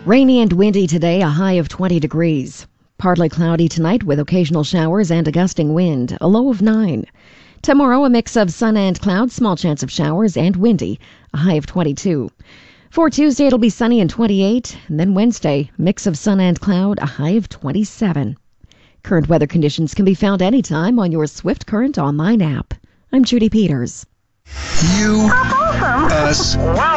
Rainy and windy today, a high of 20 degrees. Partly cloudy tonight with occasional showers and a gusting wind, a low of 9. Tomorrow, a mix of sun and clouds, small chance of showers, and windy, a high of 22. For Tuesday, it'll be sunny and 28. And then Wednesday, mix of sun and cloud, a high of 27. Current weather conditions can be found anytime on your Swift Current online app. I'm Judy Peters. You, us,